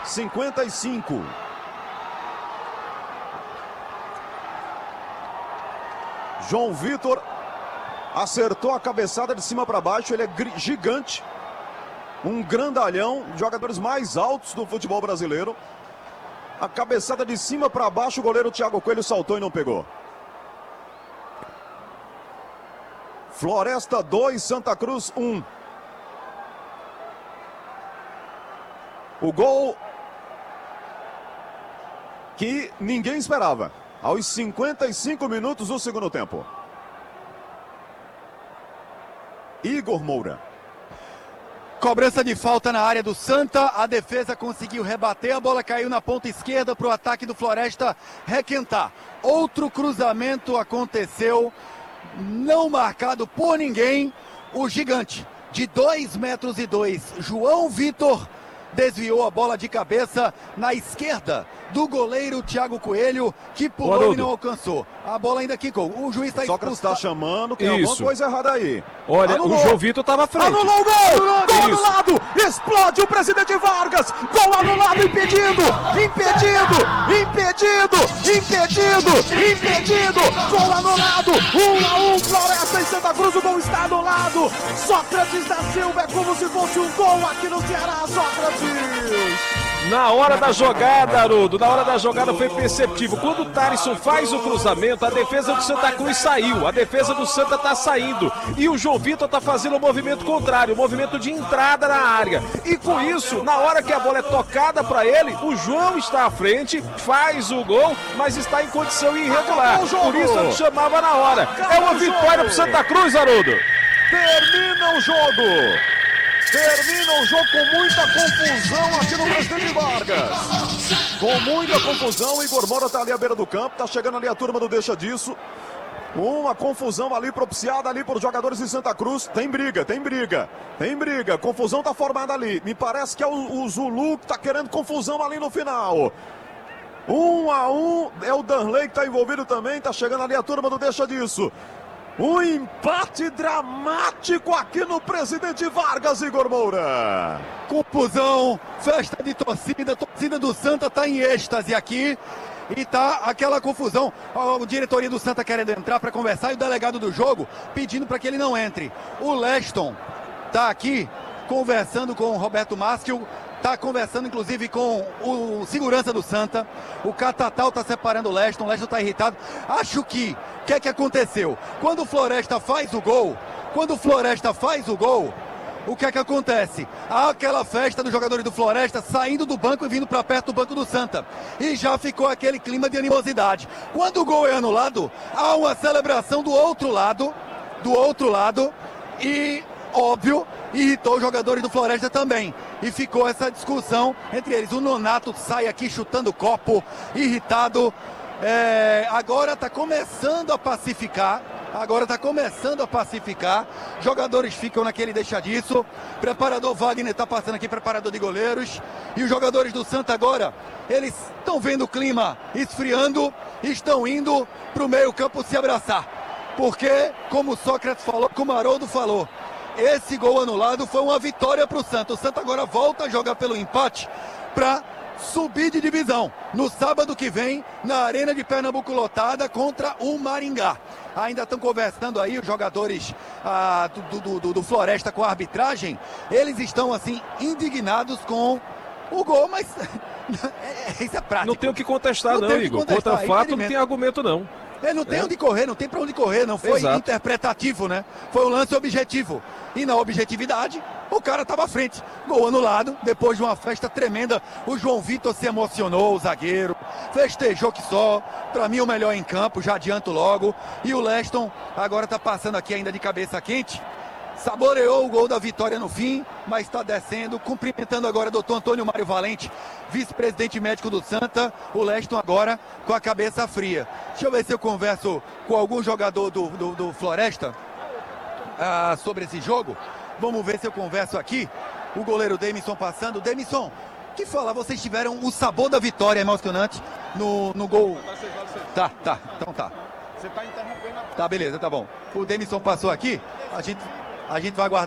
55. João Vitor acertou a cabeçada de cima para baixo. Ele é gigante, um grandalhão, jogadores mais altos do futebol brasileiro. A cabeçada de cima para baixo, o goleiro Thiago Coelho saltou e não pegou. Floresta 2, Santa Cruz 1. O gol que ninguém esperava, aos 55 minutos do segundo tempo. Igor Moura. Cobrança de falta na área do Santa, a defesa conseguiu rebater, a bola caiu na ponta esquerda para o ataque do Floresta requentar. Outro cruzamento aconteceu, não marcado por ninguém, o gigante de 2,2 metros, João Vitor, desviou a bola de cabeça na esquerda do goleiro Thiago Coelho, que pulou e não alcançou. A bola ainda quicou. O juiz está expulso. Sócrates está chamando, tem alguma coisa errada aí. Olha, anulou. O João Vitor estava à frente. Anulou o gol! Gol anulado! Explode o presidente Vargas! Gol anulado, impedido! Gol anulado! 1-1, Floresta em Santa Cruz, o gol está anulado! Sócrates da Silva, é como se fosse um gol aqui no Ceará, Sócrates! Na hora da jogada, Haroldo, na hora da jogada foi perceptível. Quando o Tarisson faz o cruzamento, a defesa do Santa Cruz saiu, a defesa do Santa está saindo. E o João Vitor está fazendo o movimento contrário, o movimento de entrada na área. E com isso, na hora que a bola é tocada para ele, o João está à frente, faz o gol, mas está em condição irregular. Por isso ele chamava na hora. É uma vitória para o Santa Cruz, Haroldo. Termina o jogo. Termina o jogo com muita confusão aqui no Presidente Vargas. Com muita confusão, Igor Moura está ali à beira do campo, está chegando ali a turma do Deixa Disso. Uma confusão ali propiciada ali por jogadores de Santa Cruz. Tem briga. Confusão está formada ali. Me parece que é o Zulu que está querendo confusão ali no final. 1-1, é o Danley que está envolvido também, está chegando ali a turma do Deixa Disso. Um empate dramático aqui no Presidente Vargas, Igor Moura. Confusão, festa de torcida, a torcida do Santa está em êxtase aqui. E tá aquela confusão, a diretoria do Santa querendo entrar para conversar e o delegado do jogo pedindo para que ele não entre. O Leston tá aqui conversando com o Roberto Másquio, tá conversando inclusive com o segurança do Santa. O Catatal tá separando o Leston tá irritado. Acho que, o que é que aconteceu? Quando o Floresta faz o gol, o que é que acontece? Há aquela festa dos jogadores do Floresta saindo do banco e vindo para perto do banco do Santa. E já ficou aquele clima de animosidade. Quando o gol é anulado, há uma celebração do outro lado, e, óbvio, irritou os jogadores do Floresta também. E ficou essa discussão entre eles. O Nonato sai aqui chutando copo, irritado. Agora está começando a pacificar. Jogadores ficam naquele deixa disso. Preparador Wagner está passando aqui, preparador de goleiros. E os jogadores do Santa agora, eles estão vendo o clima esfriando, estão indo para o meio campo se abraçar. Porque, como o Sócrates falou, como o Haroldo falou, esse gol anulado foi uma vitória para o Santa. O Santa agora volta a jogar pelo empate para subir de divisão no sábado que vem na Arena de Pernambuco lotada contra o Maringá. Ainda estão conversando aí os jogadores do Floresta com a arbitragem. Eles estão assim indignados com o gol, mas isso é prático. Não tem o que contestar não, Igor. Contra fato não tem argumento não. Ele não tem onde correr, não tem para onde correr, não foi interpretativo, né? Foi um lance objetivo. E na objetividade, o cara estava à frente. Gol anulado, depois de uma festa tremenda. O João Vitor se emocionou, o zagueiro. Festejou que só. Para mim, o melhor em campo, já adianto logo. E o Leston agora está passando aqui ainda de cabeça quente. Saboreou o gol da vitória no fim, mas está descendo, cumprimentando agora o doutor Antônio Mário Valente, vice-presidente médico do Santa. O Leston agora com a cabeça fria. Deixa eu ver se eu converso com algum jogador do Floresta sobre esse jogo. Vamos ver se eu converso aqui. O goleiro Demisson passando. Demisson, que fala? Vocês tiveram o sabor da vitória emocionante no gol. Tá, então tá. Você tá interrompendo. Tá, beleza, tá bom. O Demisson passou aqui, a gente vai aguardar.